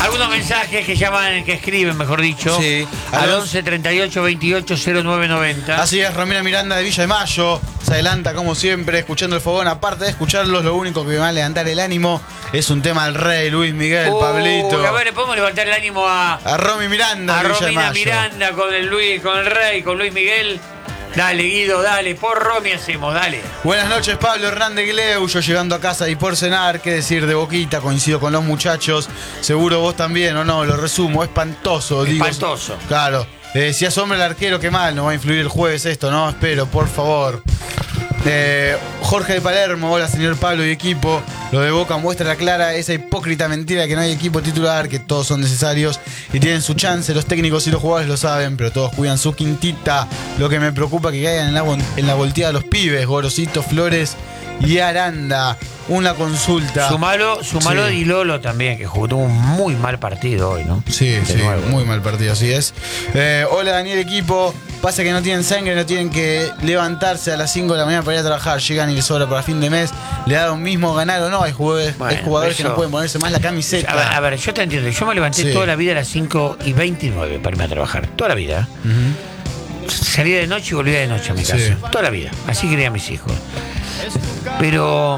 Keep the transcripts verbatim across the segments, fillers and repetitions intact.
Algunos mensajes que llaman, que escriben, mejor dicho, sí, al once treinta y ocho veintiocho cero nueve noventa. Así es, Romina Miranda de Villa de Mayo se adelanta como siempre, escuchando el fogón. Aparte de escucharlos, lo único que me va a levantar el ánimo es un tema del rey, Luis Miguel, uh, Pablito. A ver, le podemos levantar el ánimo a... A Romy Miranda a de Villa de Romina Mayo. Miranda con el Luis, con el rey, con Luis Miguel. Dale, Guido, dale, por Romy hacemos, dale. Buenas noches, Pablo Hernández Gleu. Yo llegando a casa y por cenar, qué decir de Boquita, coincido con los muchachos. Seguro vos también, ¿o no? Lo resumo, espantoso. Espantoso. Digo, claro. Eh, si asombra el arquero, qué mal, no va a influir el jueves esto, ¿no? Espero, por favor. Eh, Jorge de Palermo, hola señor Pablo y equipo. Lo de Boca muestra clara esa hipócrita mentira que no hay equipo titular, que todos son necesarios y tienen su chance. Los técnicos y los jugadores lo saben, pero todos cuidan su quintita. Lo que me preocupa es que caigan en la, en la volteada los pibes, Gorosito, Flores y Aranda. Una consulta. Sumalo, sumalo Sí. Di Lolo también, que jugó un muy mal partido hoy, ¿no? Sí, De sí, nuevo. muy mal partido, así es. Eh, hola Daniel, equipo. Pasa que no tienen sangre, no tienen que levantarse a las cinco de la mañana para ir a trabajar. Llegan y les sobra para fin de mes. Le da lo mismo ganar o no. Hay jugadores, Bueno, hay jugadores eso- que no pueden ponerse más la camiseta. A ver, a ver, yo te entiendo. Yo me levanté Sí. toda la vida a las cinco y veintinueve para irme a trabajar. Toda la vida. Ujú. Salía de noche y volvía de noche a mi casa. Sí. Toda la vida. Así quería a mis hijos. Pero,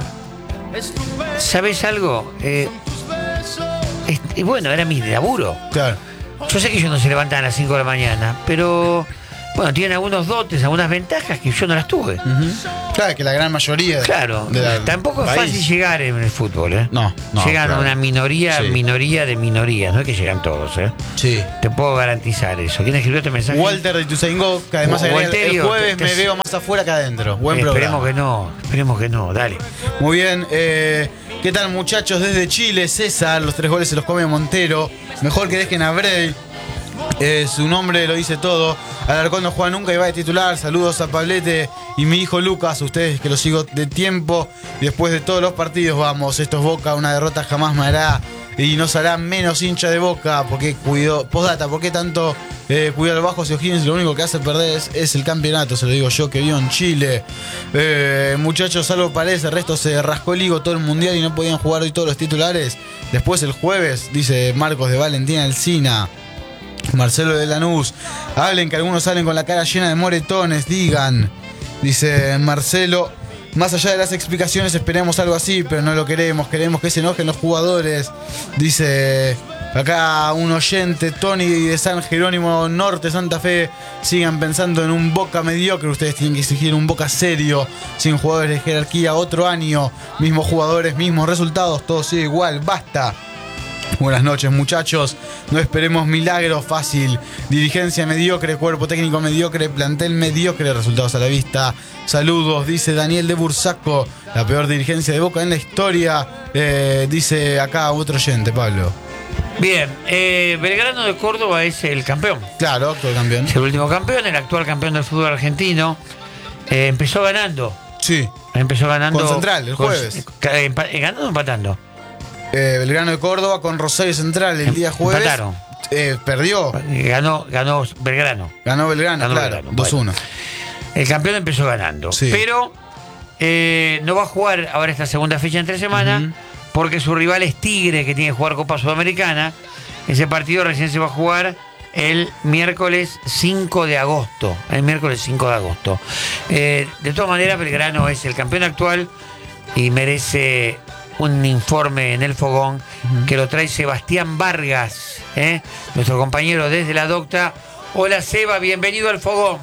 ¿sabes algo? Eh, es- y bueno, era mi laburo. Claro. Yo sé que ellos no se levantan a las cinco de la mañana, pero bueno, tienen algunos dotes, algunas ventajas que yo no las tuve. Ujú. Claro, que la gran mayoría. Claro, de la- tampoco es país. fácil llegar en el fútbol, ¿eh? No, no, Llegan claro. una minoría, Sí. minoría de minorías, no es que llegan todos, ¿eh? Sí. Te puedo garantizar eso. ¿Quién escribió este mensaje? Walter de Ituzaingó, que además agrega, el Walterio, jueves te- me te- veo más afuera que adentro. Buen Eh, programa. esperemos que no, esperemos que no, dale. Muy bien, eh, ¿qué tal muchachos? Desde Chile, César, los tres goles se los come Montero. Mejor que dejen a Bray. Eh, su nombre lo dice todo. Alarcón no juega nunca y va de titular. Saludos a Pablete y mi hijo Lucas. Ustedes que los sigo de tiempo. Y después de todos los partidos, vamos. Esto es Boca. Una derrota jamás me hará. Y nos hará menos hincha de Boca. Porque cuidó. Postdata, ¿por qué tanto eh, cuidar los bajos y O'Higgins? Lo único que hace perder es, es el campeonato. Se lo digo yo que vivo en Chile. Eh, muchachos, algo parece. El resto se rascó el higo todo el mundial y no podían jugar hoy todos los titulares. Después el jueves, dice Marcos de Valentina Alsina. Marcelo de Lanús, hablen que algunos salen con la cara llena de moretones, digan, dice Marcelo, más allá de las explicaciones esperemos algo así, pero no lo queremos, queremos que se enojen los jugadores, dice acá un oyente, Tony de San Jerónimo Norte, Santa Fe, sigan pensando en un Boca mediocre, ustedes tienen que exigir un Boca serio, sin jugadores de jerarquía, otro año, mismos jugadores, mismos resultados, todo sigue igual, basta. Buenas noches muchachos, no esperemos milagros, fácil, dirigencia mediocre, cuerpo técnico mediocre, plantel mediocre, resultados a la vista, saludos, dice Daniel de Bursaco, la peor dirigencia de Boca en la historia, eh, dice acá otro oyente, Pablo. Bien, eh, Belgrano de Córdoba es el campeón. Claro, actual campeón. Es el último campeón, el actual campeón del fútbol argentino. Eh, empezó ganando. Sí, Empezó ganando. Con Central, el con- jueves. eh, empa- eh, ganando o empatando. eh, Belgrano de Córdoba con Rosario Central el día jueves. Empataron. Eh, perdió, Eh, Ganó, ganó Belgrano. ganó Belgrano, Ganó claro, Belgrano, dos uno. El campeón empezó ganando. Sí. Pero eh, no va a jugar ahora esta segunda fecha entre semana, Ujú. porque su rival es Tigre, que tiene que jugar Copa Sudamericana. Ese partido recién se va a jugar el miércoles cinco de agosto. El miércoles cinco de agosto. Eh, de todas maneras, Belgrano es el campeón actual y merece un informe en el fogón uh-huh. que lo trae Sebastián Vargas, ¿eh? nuestro compañero desde la Docta. Hola Seba, bienvenido al fogón.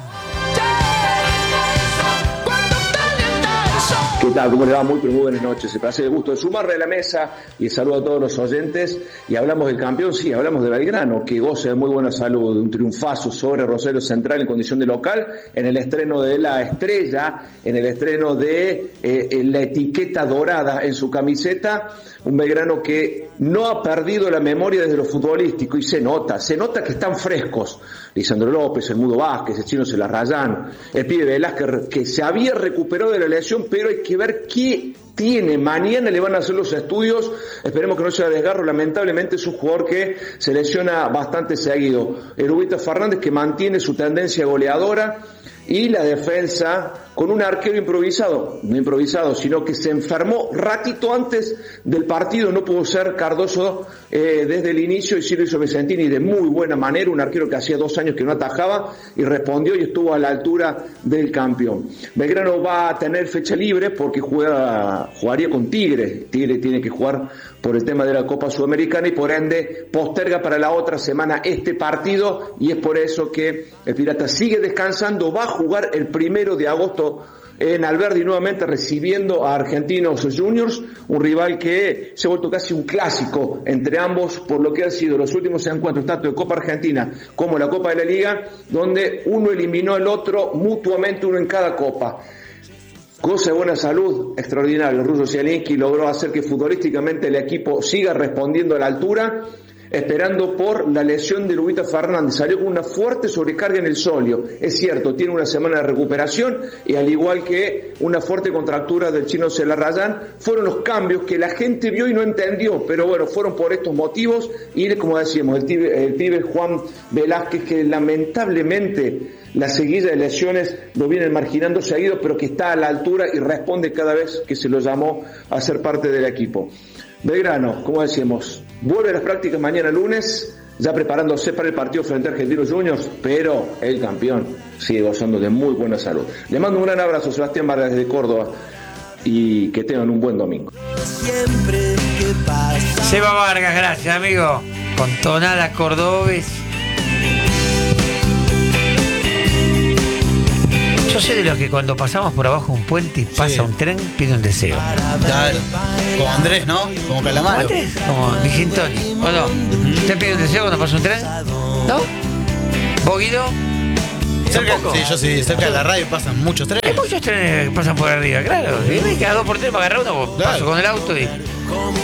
¿Qué tal? ¿Cómo le va? Muy, pero muy buenas noches. Se placer el gusto de sumarle a la mesa y saludo a todos los oyentes. Y hablamos del campeón, sí, hablamos de Belgrano, que goza de muy buena salud, de un triunfazo sobre Rosario Central en condición de local, en el estreno de la estrella, en el estreno de eh, la etiqueta dorada en su camiseta. Un Belgrano que no ha perdido la memoria desde lo futbolístico y se nota, se nota que están frescos. Lisandro López, el Mudo Vázquez, el Chino Celarrayán, el pibe Velázquez, que se había recuperado de la lesión, pero hay que ver qué tiene. Mañana le van a hacer los estudios, esperemos que no sea desgarro. Lamentablemente es un jugador que se lesiona bastante seguido. El Ubita Fernández, que mantiene su tendencia goleadora, y la defensa con un arquero improvisado, no improvisado, sino que se enfermó ratito antes del partido, no pudo ser Cardoso eh, desde el inicio y sí lo hizo Vicentini de muy buena manera, un arquero que hacía dos años que no atajaba y respondió y estuvo a la altura del campeón. Belgrano va a tener fecha libre porque juega, jugaría con Tigre, Tigre tiene que jugar por el tema de la Copa Sudamericana y por ende posterga para la otra semana este partido y es por eso que el Pirata sigue descansando, va a jugar el primero de agosto en Alberdi nuevamente recibiendo a Argentinos Juniors, un rival que se ha vuelto casi un clásico entre ambos por lo que han sido los últimos encuentros tanto de Copa Argentina como la Copa de la Liga, donde uno eliminó al otro mutuamente, uno en cada copa. Cosa de buena salud, extraordinario. El ruso Zielinski logró hacer que futbolísticamente el equipo siga respondiendo a la altura, esperando por la lesión de Lubita Fernández. Salió con una fuerte sobrecarga en el sóleo. Es cierto, tiene una semana de recuperación y al igual que una fuerte contractura del chino Celarrayán, fueron los cambios que la gente vio y no entendió, pero bueno, fueron por estos motivos y como decíamos, el pibe, el pibe Juan Velázquez que lamentablemente la seguida de lesiones lo vienen marginando seguido, pero que está a la altura y responde cada vez que se lo llamó a ser parte del equipo. Belgrano, como decíamos, vuelve a las prácticas mañana lunes, ya preparándose para el partido frente a Argentinos Juniors, pero el campeón sigue gozando de muy buena salud. Le mando un gran abrazo, Sebastián Vargas desde Córdoba, y que tengan un buen domingo. Seba Vargas, gracias amigo, con tonada cordobés. Yo soy de los que cuando pasamos por abajo un puente y pasa sí. un tren, pide un deseo. Claro. Como Andrés, ¿no? Como Calamaro. ¿Como Andrés? Como Vigintoni. ¿O no? Uh-huh. ¿Usted pide un deseo cuando pasa un tren? ¿No? ¿Vos, Guido? Cerca, sí, yo sí. Cerca de la radio pasan muchos trenes. Hay muchos trenes que pasan por arriba, claro. Y cada dos por tres me agarra uno, claro. Paso con el auto y...